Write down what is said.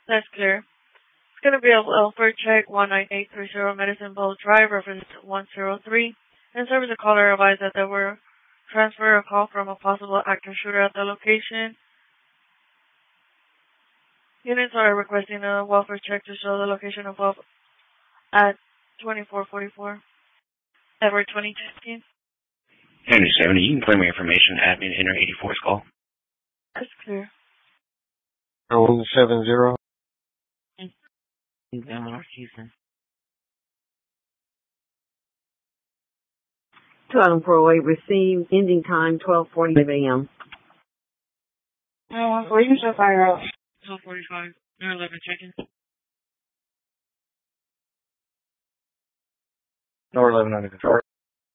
That's clear. It's going to be a welfare check 19830 Medicine Bow Drive, reference 103. And service the caller advised that they were transfer a call from a possible active shooter at the location. Units are requesting a welfare check to show the location above at 2444 Edward 2015. Henry 70, you can claim your information. Admin enter 84's call. That's clear. 70. Houston. 208 received, ending time 12:45 a.m. Where you should fire out? 12:45. 11 checking. No 11 under control.